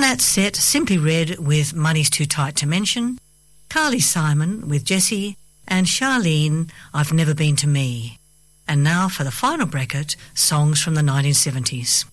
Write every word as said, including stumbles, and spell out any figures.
In that set, Simply Red with Money's Too Tight to Mention, Carly Simon with Jessie, and Charlene, I've Never Been to Me. And now for the final bracket, songs from the nineteen seventies.